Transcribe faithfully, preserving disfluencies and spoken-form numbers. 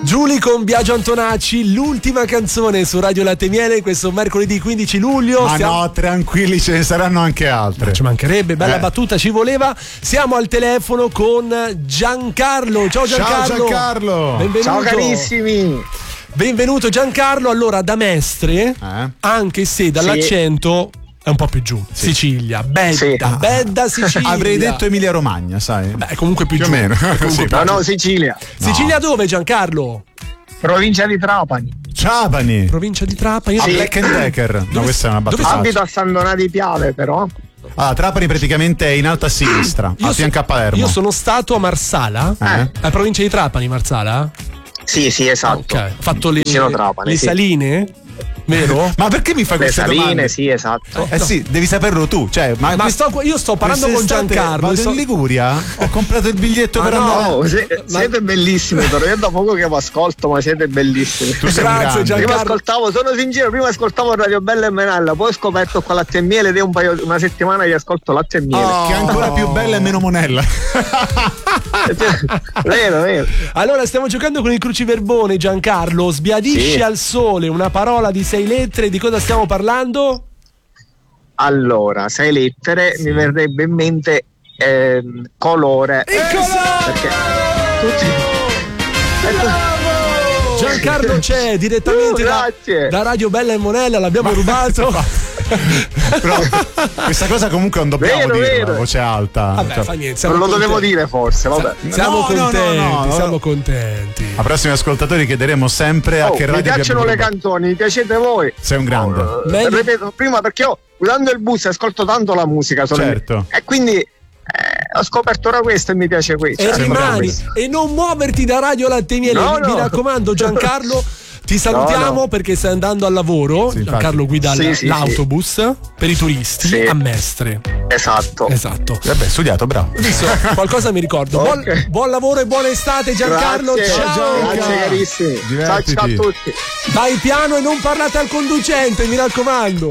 Giuli con Biagio Antonacci, l'ultima canzone su Radio Latte e Miele questo mercoledì quindici luglio. Ma Siamo... no, tranquilli, ce ne saranno anche altre. Ma ci mancherebbe, bella eh. battuta, ci voleva. Siamo al telefono con Giancarlo. Ciao Giancarlo. Ciao Giancarlo. Benvenuto. Ciao carissimi. Benvenuto Giancarlo. Allora, da Mestre, Eh? anche se dall'accento è un po' più giù. Sì. Sicilia, Bedda, Sì. Bedda Sicilia. Avrei detto Emilia Romagna, sai? Beh, comunque più, Più o giù. meno. Comunque Sì. più No, giù. no, Sicilia. Sicilia dove Giancarlo? Provincia di Trapani. Ciabani. Provincia di Trapani. Ah, Sì. Black and Decker. No, questa è una dove- battuta. Abito a San Donato di Piave, però. Ah, Trapani praticamente è in alto a sinistra, Io a so- fianco a Palermo. Io sono stato a Marsala, Eh? a provincia di Trapani, Marsala. Sì, sì, esatto. Ok, ho fatto le, Vicino Trapani, le sì. saline, vero? Ma perché mi fai Le queste saline, domande? sì, esatto. Eh sì, devi saperlo tu. Cioè, ma Ma quest- sto, io sto parlando con quest'estate Giancarlo. Vado sto- in Liguria? Ho comprato il biglietto Ma per no, andare. Oh, se- siete bellissimi, però io da poco che vi ascolto, ma siete bellissimi. Tu sei un Grazie, grande. Giancarlo. Prima ascoltavo, sono sincero, prima ascoltavo Radio Bella e Menella, poi ho scoperto qua Latte e Miele ed è un paio, una settimana che ascolto Latte e Miele. Che è ancora più bella e meno monella. Vero, vero. Allora, stiamo giocando con il cruciverbone, Giancarlo. Sbiadisci Sì. al sole, una parola di sei lettere. Di cosa stiamo parlando? Allora, sei lettere, mi verrebbe in mente ehm, colore. Il colore! Perché tutti. Giancarlo c'è direttamente Uh, da, grazie. da Radio Bella e Monella, l'abbiamo rubato. Però questa cosa comunque non dobbiamo Vero, dirla, vero. a voce alta. Vabbè, Cioè, fa niente. siamo Non lo dovevo contenti. dire forse, vabbè. Siamo No, no, contenti, no, no. siamo contenti. a prossimi ascoltatori chiederemo sempre a Oh, che mi radio piacciono abbiamo le rubato. canzoni, mi piacete voi. Sei un grande. Oh, Meglio- ripeto prima perché io guidando il bus ascolto tanto la musica sono Certo. e quindi eh, ho scoperto ora questo e mi piace questo. E Cioè, rimani questo. e non muoverti da Radio Latte e Miele. No, mi, mi no. raccomando, Giancarlo. Ti salutiamo No, no. perché stai andando al lavoro. Sì, infatti. Giancarlo guida Sì, l- sì, l'autobus per i turisti Sì. a Mestre. Esatto. Esatto. Vabbè, studiato, bravo. Visto, qualcosa mi ricordo. Ok. Buon, buon lavoro e buona estate, Giancarlo. Grazie, Ciao. grazie carissimi. Ciao, Divertiti. ciao a tutti. Vai piano e non parlate al conducente, mi raccomando.